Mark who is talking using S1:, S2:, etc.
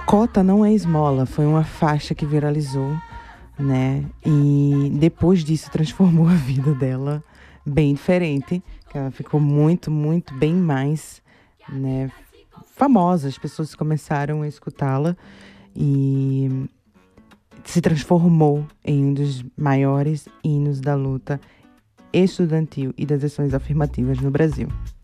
S1: Cota não é esmola, foi uma faixa que viralizou, né? E depois disso transformou a vida dela bem diferente, que ela ficou muito, muito bem mais, né, famosa. As pessoas começaram a escutá-la e se transformou em um dos maiores hinos da luta estudantil e das ações afirmativas no Brasil.